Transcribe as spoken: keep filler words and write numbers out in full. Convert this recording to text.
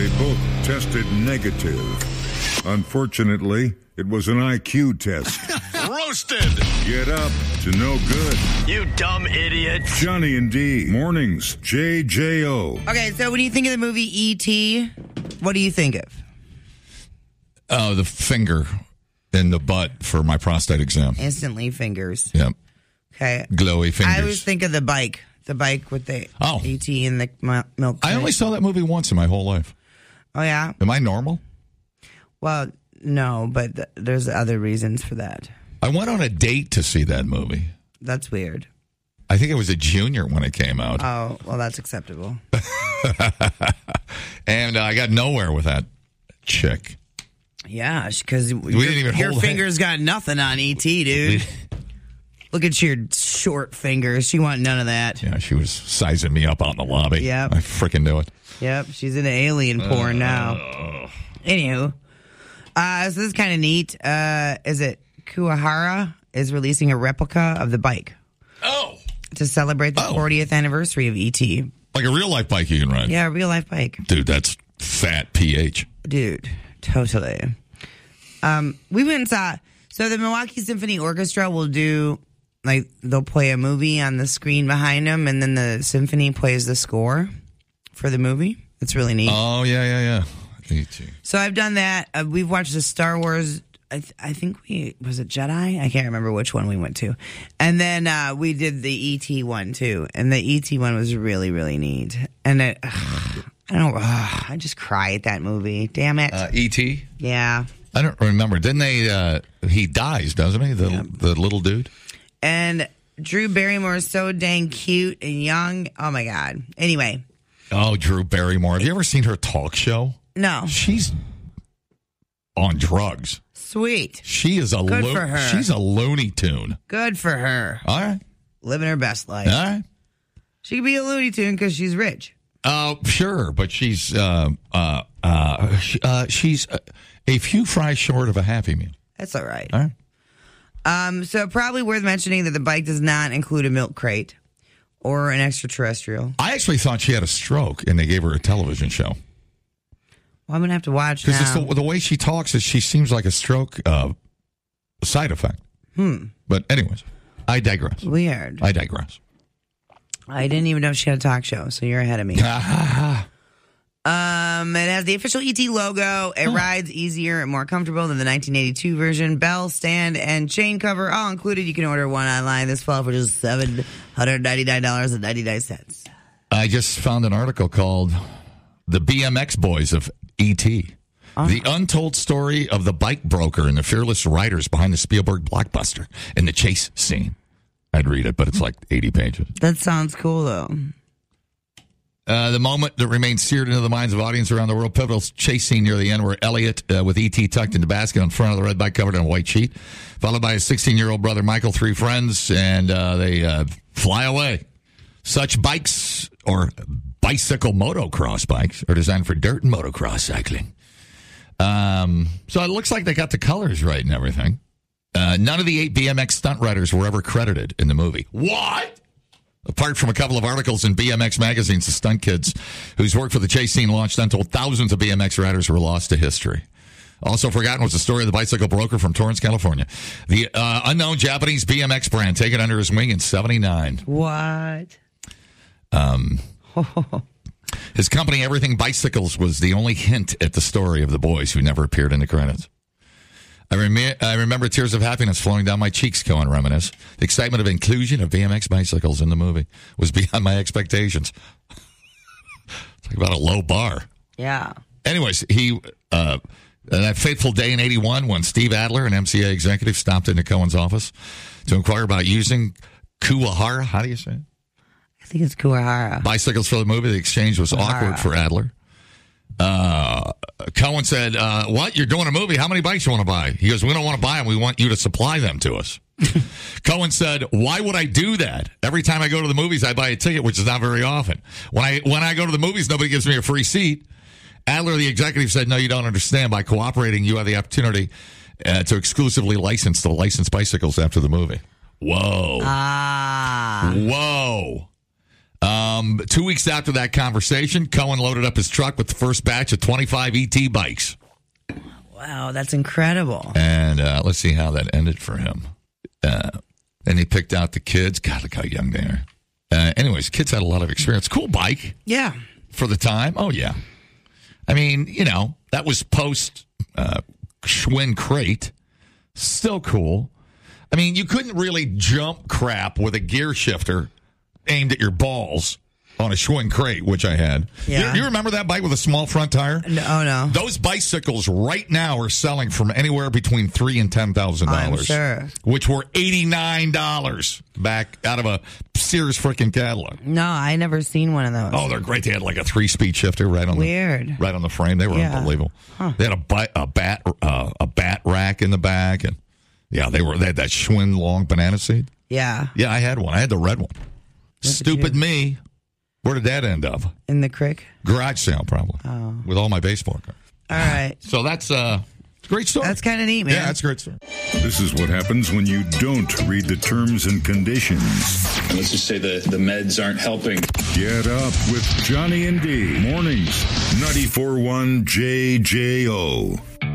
They both tested negative. Unfortunately, it was an I Q test. Roasted. Get up to no good. You dumb idiot. Johnny and D. Mornings. J J O. Okay, so when you think of the movie E T, what do you think of? Oh, the finger in the butt for my prostate exam. Instantly fingers. Yep. Okay. Glowy fingers. I always think of the bike. The bike with the oh. E T and the milk. I only saw that movie once in my whole life. Oh, yeah? Am I normal? Well, no, but th- there's other reasons for that. I went on a date to see that movie. That's weird. I think I was a junior when it came out. Oh, well, that's acceptable. And uh, I got nowhere with that chick. Yeah, because your, didn't even your hold fingers got nothing on E T, dude. Look at your short fingers. She want none of that. Yeah, she was sizing me up out in the lobby. Yep. I freaking knew it. Yep, she's into alien porn uh, now. Uh, Anywho, uh, so this is kind of neat. Uh, is it Kuwahara is releasing a replica of the bike. Oh. To celebrate the oh. fortieth anniversary of E T. Like a real life bike you can ride. Yeah, a real life bike. Dude, that's fat P H. Dude, totally. Um, we went and saw, so the Milwaukee Symphony Orchestra will do, like, they'll play a movie on the screen behind them, and then the symphony plays the score for the movie. It's really neat. Oh, yeah, yeah, yeah. E T. So I've done that. Uh, we've watched the Star Wars, I, th- I think we, was it Jedi? I can't remember which one we went to. And then uh, we did the E T one, too. And the E T one was really, really neat. And it, uh, I don't, uh, I just cry at that movie. Damn it. Uh, E T? Yeah. I don't remember. Didn't they, uh, he dies, doesn't he? The, yeah. the little dude? And Drew Barrymore is so dang cute and young. Oh, my God. Anyway. Oh, Drew Barrymore. Have you ever seen her talk show? No. She's on drugs. Sweet. She is a Good lo- for her. She's a Looney Tune. Good for her. All right. Living her best life. All right. She could be a Looney Tune because she's rich. Oh, uh, sure, but she's uh, uh, uh, she, uh, she's uh, a few fries short of a Happy Meal. That's all right. All right. Um, so probably worth mentioning that the bike does not include a milk crate or an extraterrestrial. I actually thought she had a stroke, and they gave her a television show. Well, I'm going to have to watch now. Because the, the way she talks, is she seems like a stroke uh, side effect. Hmm. But anyways, I digress. Weird. I digress. I didn't even know she had a talk show, so you're ahead of me. um, it has the official E T logo. It oh. rides easier and more comfortable than the nineteen eighty-two version. Bell, stand, and chain cover all included. You can order one online this fall for just seven hundred ninety-nine dollars and ninety-nine cents. I just found an article called The B M X Boys of E T. Uh-huh. The untold story of the bike broker and the fearless riders behind the Spielberg blockbuster and the chase scene. I'd read it, but it's like eighty pages. That sounds cool, though. Uh, the moment that remains seared into the minds of audiences around the world, pivotal chase scene near the end where Elliot, uh, with E T tucked in the basket in front of the red bike covered in a white sheet, followed by his sixteen-year-old brother Michael, three friends, and uh, they uh, fly away. Such bikes, or bicycle motocross bikes, are designed for dirt and motocross cycling. Um, so it looks like they got the colors right and everything. Uh, none of the eight B M X stunt riders were ever credited in the movie. What? Apart from a couple of articles in B M X magazines, the stunt kids whose work for the chase scene launched untold thousands of B M X riders were lost to history. Also forgotten was the story of the bicycle broker from Torrance, California. The uh, unknown Japanese B M X brand taken under his wing in seventy-nine. What? Um, his company, Everything Bicycles, was the only hint at the story of the boys who never appeared in the credits. I, rem- I remember tears of happiness flowing down my cheeks, Cohen reminisced. The excitement of inclusion of B M X bicycles in the movie was beyond my expectations. Talk about a low bar. Yeah. Anyways, he uh, that fateful day in eighty-one when Steve Adler, an M C A executive, stopped into Cohen's office to inquire about using Kuwahara. How do you say it? I think it's Kuwahara. Bicycles for the movie. The exchange was Kuwahara. awkward for Adler. Uh, Cohen said, uh, what? You're doing a movie? How many bikes you want to buy? He goes, we don't want to buy them. We want you to supply them to us. Cohen said, why would I do that? Every time I go to the movies, I buy a ticket, which is not very often. When I when I go to the movies, nobody gives me a free seat. Adler, the executive, said, no, you don't understand. By cooperating, you have the opportunity uh, to exclusively license the licensed bicycles after the movie. Whoa. Ah. Whoa. Um, two weeks after that conversation, Cohen loaded up his truck with the first batch of twenty-five E T bikes. Wow, that's incredible. And uh, let's see how that ended for him. Uh, and he picked out the kids. God, look how young they are. Uh, anyways, kids had a lot of experience. Cool bike. Yeah. For the time. Oh, yeah. I mean, you know, that was post uh, Schwinn crate. Still cool. I mean, you couldn't really jump crap with a gear shifter aimed at your balls on a Schwinn crate, which I had. Yeah. You, you remember that bike with a small front tire? No, oh, no. Those bicycles right now are selling from anywhere between three and ten thousand dollars. I'm sure. Which were eighty nine dollars back out of a Sears freaking catalog. No, I never seen one of those. Oh, they're great. They had like a three speed shifter right on Weird. the right on the frame. They were Yeah. unbelievable. Huh. They had a, bi- a bat uh, a bat rack in the back, and yeah, they were they had that Schwinn long banana seat. Yeah. Yeah, I had one. I had the red one. at Stupid you. me. Where did that end up? In the creek? Garage sale, probably. Oh. With all my baseball cards. All right. So that's uh, a great story. That's kind of neat, man. Yeah, that's a great story. This is what happens when you don't read the terms and conditions. And let's just say the, the meds aren't helping. Get up with Johnny and D. Mornings, ninety-four point one J J O.